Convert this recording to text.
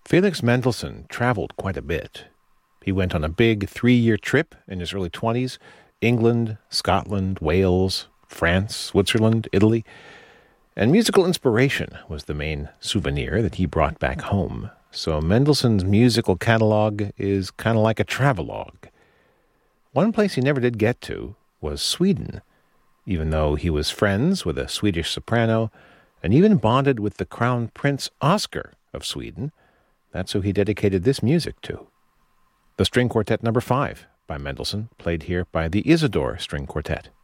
Felix Mendelssohn traveled quite a bit. He went on a big 3-year trip in his early 20s, England, Scotland, Wales, France, Switzerland, Italy. And musical inspiration was the main souvenir that he brought back home. So Mendelssohn's musical catalog is kind of like a travelogue. One place he never did get to was Sweden, even though he was friends with a Swedish soprano and even bonded with the Crown Prince Oscar of Sweden. That's who he dedicated this music to. The String Quartet No. 5 by Mendelssohn, played here by the Isidore String Quartet.